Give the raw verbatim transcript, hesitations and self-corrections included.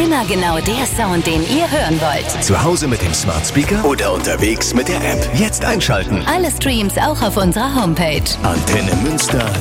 Immer genau der Sound, den ihr hören wollt. Zu Hause mit dem Smart Speaker oder unterwegs mit der App. Jetzt einschalten. Alle Streams auch auf unserer Homepage. antenne münster